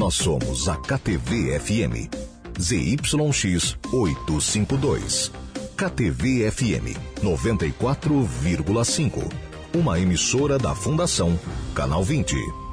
Nós somos a KTV-FM. ZYX 852. KTV-FM 94,5. Uma emissora da Fundação Canal 20.